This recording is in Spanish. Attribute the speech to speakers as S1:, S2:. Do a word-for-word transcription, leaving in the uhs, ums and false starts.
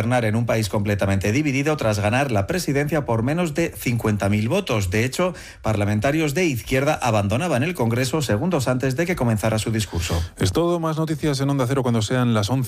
S1: gobernar en un país completamente dividido tras ganar la presidencia por menos de cincuenta mil votos. De hecho, parlamentarios de izquierda abandonaban el Congreso segundos antes de que comenzara su discurso.
S2: Es todo, más noticias en Onda Cero cuando sean las once.